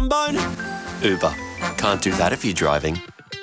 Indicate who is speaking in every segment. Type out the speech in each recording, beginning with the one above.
Speaker 1: trombone? Uber. Can't do that if you're driving.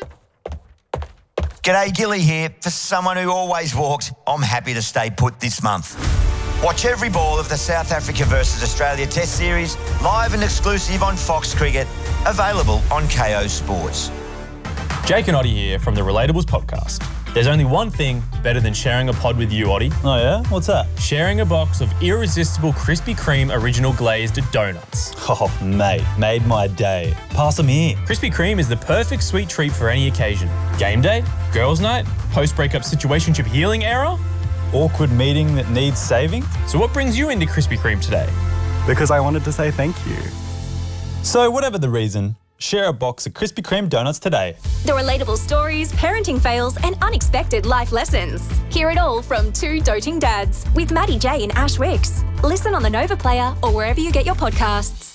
Speaker 2: G'day, Gilly here. For someone who always walks, I'm happy to stay put this month. Watch every ball of the South Africa versus Australia Test Series, live and exclusive on Fox Cricket, available on KO Sports.
Speaker 3: Jake and Oddie here from the Relatables podcast. There's only one thing better than sharing a pod with you, Oddie.
Speaker 4: Oh yeah? What's that?
Speaker 3: Sharing a box of irresistible Krispy Kreme original glazed donuts.
Speaker 4: Oh, mate, made my day. Pass them here.
Speaker 3: Krispy Kreme is the perfect sweet treat for any occasion. Game day, girls' night, post-breakup situationship healing era.
Speaker 4: Awkward meeting that needs saving?
Speaker 3: So what brings you into Krispy Kreme today?
Speaker 4: Because I wanted to say thank you. So whatever the reason, share a box of Krispy Kreme donuts today.
Speaker 5: The relatable stories, parenting fails, and unexpected life lessons. Hear it all from two doting dads with Maddie J and Ash Wicks. Listen on the Nova Player or wherever you get your podcasts.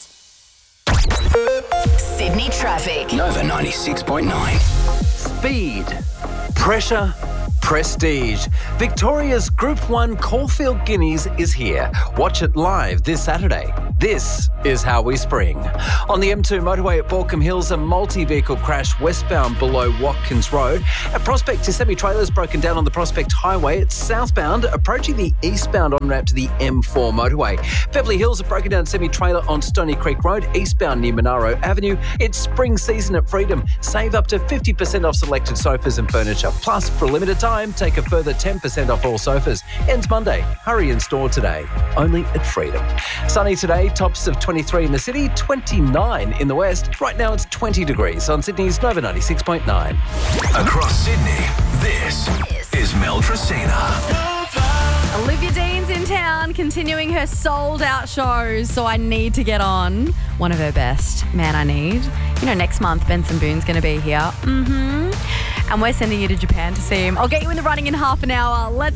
Speaker 6: Sydney traffic.
Speaker 7: Nova 96.9.
Speaker 8: Speed, pressure, prestige. Victoria's Group 1 Caulfield Guineas is here. Watch it live this Saturday. This is how we spring. On the M2 motorway at Baulkham Hills, a multi-vehicle crash westbound below Watkins Road. At Prospect, a semi-trailer's broken down on the Prospect Highway. It's southbound, approaching the eastbound on-ramp to the M4 motorway. Beverly Hills, a broken down semi-trailer on Stony Creek Road, eastbound near Monaro Avenue. It's spring season at Freedom. Save up to 50% off selected sofas and furniture. Plus, for a limited time, take a further 10% off all sofas. Ends Monday. Hurry in store today. Only at Freedom. Sunny today, tops of 23 in the city, 29 in the west. Right now it's 20 degrees on Sydney's Nova 96.9.
Speaker 7: Across Sydney, this is Mel Tracina.
Speaker 9: Olivia Dean's in town, continuing her sold-out shows, so I need to get on one of her best. Man, I need. You know, next month, Benson Boone's going to be here. And we're sending you to Japan to see him. I'll get you in the running in half an hour. Let's